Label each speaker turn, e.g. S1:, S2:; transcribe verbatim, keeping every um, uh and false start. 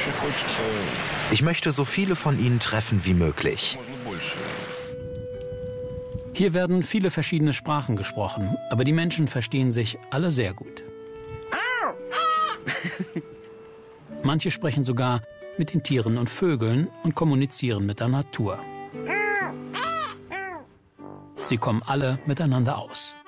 S1: Ich möchte so viele von ihnen treffen wie möglich.
S2: Hier werden viele verschiedene Sprachen gesprochen, aber die Menschen verstehen sich alle sehr gut. Manche sprechen sogar mit den Tieren und Vögeln und kommunizieren mit der Natur. Sie kommen alle miteinander aus.